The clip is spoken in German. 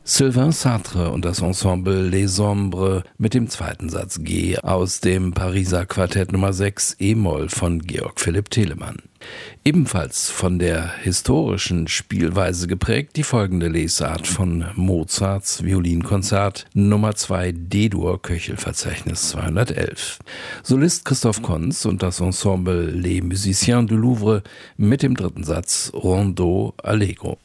Sylvain Sartre und das Ensemble Les Ombres mit dem zweiten Satz G aus dem Pariser Quartett Nummer 6 e-Moll von Georg Philipp Telemann. Ebenfalls von der historischen Spielweise geprägt die folgende Lesart von Mozarts Violinkonzert Nummer 2 D-Dur Köchelverzeichnis 211. Solist Christoph Konz und das Ensemble Les Musiciens du Louvre mit dem dritten Satz Rondeau Allegro.